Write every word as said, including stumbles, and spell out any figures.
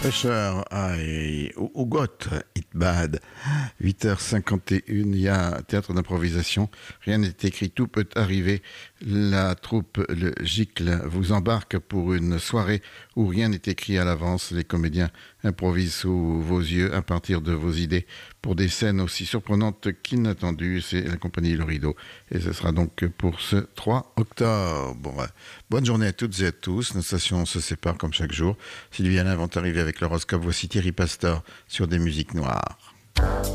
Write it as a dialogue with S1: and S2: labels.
S1: Usher, I, ou Got It Bad. huit heures cinquante et une, il y a un théâtre d'improvisation. Rien n'est écrit, tout peut arriver. La troupe, le Gicle, vous embarque pour une soirée où rien n'est écrit à l'avance. Les comédiens improvisent sous vos yeux à partir de vos idées pour des scènes aussi surprenantes qu'inattendues. C'est la compagnie Le Rideau. Et ce sera donc pour ce trois octobre. Bon, bonne journée à toutes et à tous. Nos stations se séparent comme chaque jour. Sylviana vont arriver avec l'horoscope. Voici Thierry Pastor sur des musiques noires.